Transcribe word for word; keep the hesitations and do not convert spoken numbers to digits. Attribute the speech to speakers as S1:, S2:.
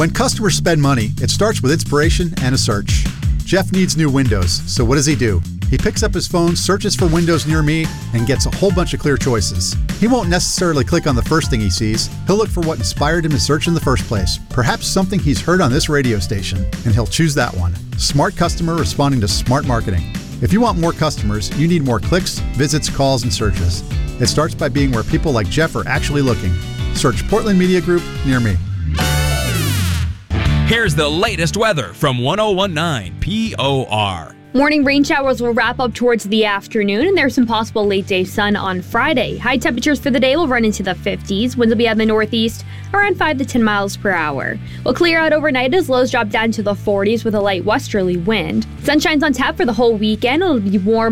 S1: When customers spend money, it starts with inspiration and a search. Jeff needs new windows, so what does he do? He picks up his phone, searches for windows near me, and gets a whole bunch of clear choices. He won't necessarily click on the first thing he sees. He'll look for what inspired him to search in the first place, perhaps something he's heard on this radio station, and he'll choose that one. Smart customer responding to smart marketing. If you want more customers, you need more clicks, visits, calls, and searches. It starts by being where people like Jeff are actually looking. Search Portland Media Group near me.
S2: Here's the latest weather from ten nineteen P O R.
S3: Morning rain showers will wrap up towards the afternoon, and there's some possible late-day sun on Friday. High temperatures for the day will run into the fifties. Winds will be out in the northeast, around five to ten miles per hour. We'll clear out overnight as lows drop down to the forties with a light westerly wind. Sunshine's on tap for the whole weekend. It'll be warm